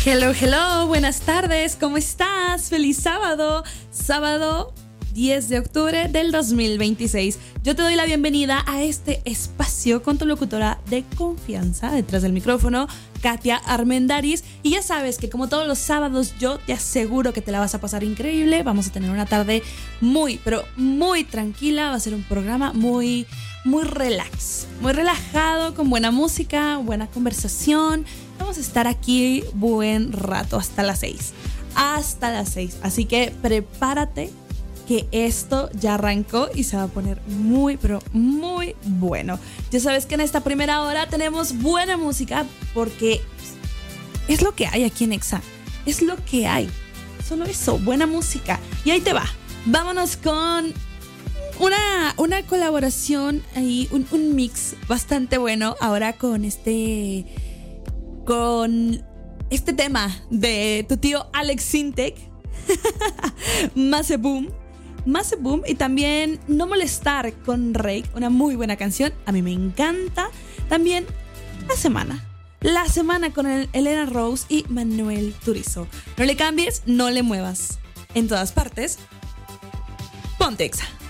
Hello, hello, buenas tardes, ¿cómo estás? Feliz sábado, sábado 10 de octubre del 2026. Yo te doy la bienvenida a este espacio con tu locutora de confianza detrás del micrófono, Katia Armendáriz. Y ya sabes que como todos los sábados yo te aseguro que te la vas a pasar increíble. Vamos a tener una tarde muy, pero muy tranquila. Va a ser un programa muy relax, muy relajado, con buena música, buena conversación. Vamos a estar aquí buen rato, hasta las 6. Así que prepárate, que esto ya arrancó y se va a poner muy, pero muy bueno. Ya sabes que en esta primera hora tenemos buena música, porque es lo que hay aquí en Exa. Es lo que hay. Solo eso, buena música. Y ahí te va. Vámonos con una colaboración ahí, un mix bastante bueno ahora con este tema de tu tío Alex Sintek. Maseboom, y también No Molestar con Rake, una muy buena canción, a mí me encanta. También La Semana con Elena Rose y Manuel Turizo. No le cambies, no le muevas. En todas partes, ponte Exa.